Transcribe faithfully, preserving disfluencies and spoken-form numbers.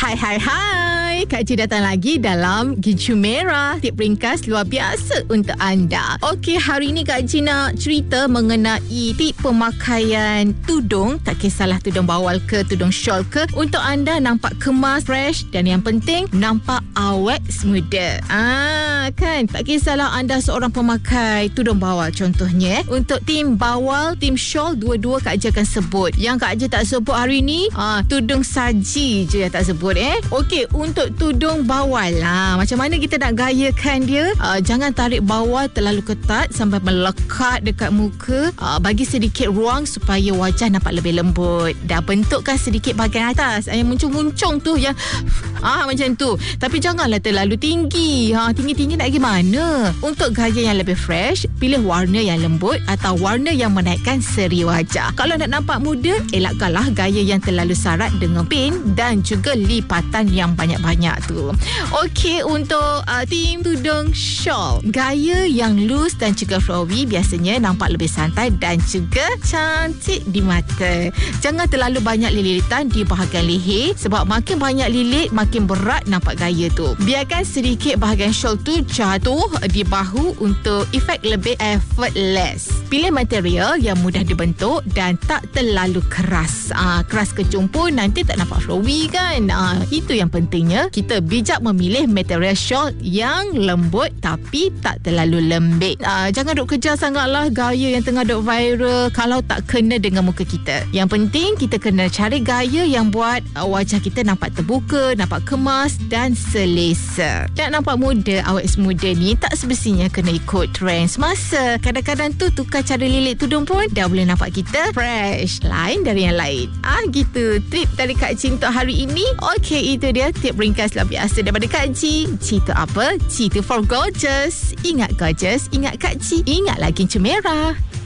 Hai hai hai, Kak Ci datang lagi dalam Gicu Merah, tip ringkas luar biasa untuk anda. Okey, hari ni Kak Ci nak cerita mengenai tip pemakaian tudung, tak kisahlah tudung bawal ke tudung shawl ke, untuk anda nampak kemas, fresh dan yang penting nampak awet muda. Ah, kan, tak kisahlah anda seorang pemakai tudung bawal contohnya. Untuk tim bawal, tim shawl, dua-dua Kak Ci akan sebut. Yang Kak Ci tak sebut hari ni, ah, tudung saji je yang tak sebut eh. Okey, untuk tudung bawal lah, macam mana kita nak gayakan dia? Uh, jangan tarik bawal terlalu ketat sampai melekat dekat muka. Uh, bagi sedikit ruang supaya wajah nampak lebih lembut. Dan bentukkan sedikit bahagian atas yang muncung-muncung tu, yang ah macam tu. Tapi janganlah terlalu tinggi. Ha, tinggi-tinggi nak gimana? Untuk gaya yang lebih fresh, pilih warna yang lembut atau warna yang menaikkan seri wajah. Kalau nak nampak muda, elakkanlah gaya yang terlalu sarat dengan pin dan juga lipatan yang banyak-banyak tu. Okey, untuk uh, tim tudung shawl, gaya yang loose dan juga flowy biasanya nampak lebih santai dan juga cantik di mata. Jangan terlalu banyak lilitan di bahagian leher, sebab makin banyak lilit makin berat nampak gaya tu. Biarkan sedikit bahagian shawl tu jatuh di bahu untuk efek lebih effortless. Pilih material yang mudah dibentuk dan tak terlalu keras. Ah, keras kecung pun nanti tak nampak flowy kan. Ah, itu yang pentingnya. Kita bijak memilih material shawl yang lembut tapi tak terlalu lembik. Ah, jangan duk kejar sangatlah gaya yang tengah duk viral kalau tak kena dengan muka kita. Yang penting kita kena cari gaya yang buat uh, wajah kita nampak terbuka, nampak kemas dan selesa. Nak nampak muda, awet muda ni tak semestinya kena ikut trend semasa. Kadang-kadang tu tukar cara lilit tudung pun dah boleh nampak kita fresh, lain dari yang lain. Ah, gitu tip dari Kak Ci untuk hari ini. Okey, itu dia tip ringkas luar biasa daripada Kak Ci. Ci tu apa? Ci tu for gorgeous. Ingat gorgeous, ingat Kak Ci, ingat lagi Gicu Merah.